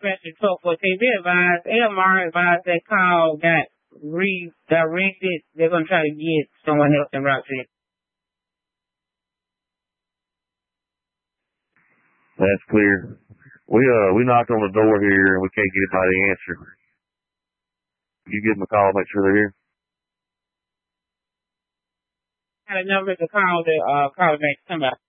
dispatcher 1214. Be advised, AMR advised that call got redirected. They're going to try to get someone else in route 6. That's clear. We knocked on the door here and we can't get anybody to answer. You give them a call, make sure they're here. Got a number to call the call back. Somebody.